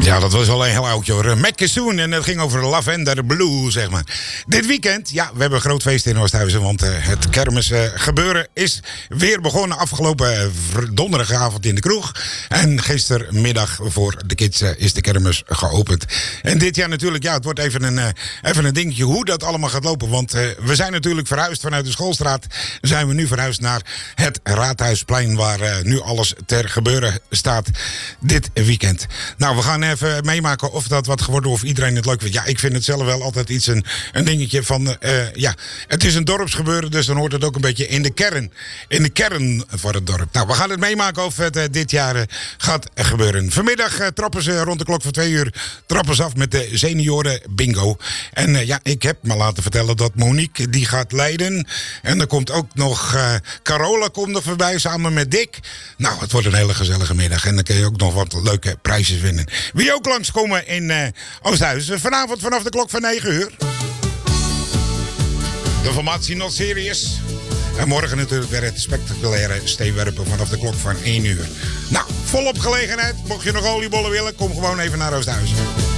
Ja, dat was al een heel oudje hoor. McKessoon en het ging over Lavender Blue, zeg maar. Dit weekend, ja, we hebben een groot feest in Oosthuizen, want het kermis gebeuren is weer begonnen afgelopen donderdagavond in de kroeg. En gistermiddag voor de kids is de kermis geopend. En dit jaar natuurlijk, ja, het wordt even een dingetje hoe dat allemaal gaat lopen. Want we zijn natuurlijk verhuisd vanuit de Schoolstraat. Zijn we nu verhuisd naar het Raadhuisplein, waar nu alles ter gebeuren staat dit weekend. Nou, we gaan even meemaken of dat wat geworden of iedereen het leuk vindt. Ja, ik vind het zelf wel altijd iets een dingetje van, ja, het is een dorpsgebeuren, dus dan hoort het ook een beetje in de kern van het dorp. Nou, we gaan het meemaken of het dit jaar gaat gebeuren. Vanmiddag trappen ze rond de klok van 2 uur trappen ze af met de senioren bingo. En ja, ik heb me laten vertellen dat Monique die gaat leiden. En er komt ook nog Carola komt nog voorbij samen met Dick. Nou, het wordt een hele gezellige middag. En dan kun je ook nog wat leuke prijzen winnen. Wie ook langskomen in Oosthuizen. Vanavond vanaf de klok van 9 uur. De formatie Not Serious. En morgen natuurlijk weer het spectaculaire steenwerpen vanaf de klok van 1 uur. Nou, volop gelegenheid. Mocht je nog oliebollen willen, kom gewoon even naar Oosthuizen.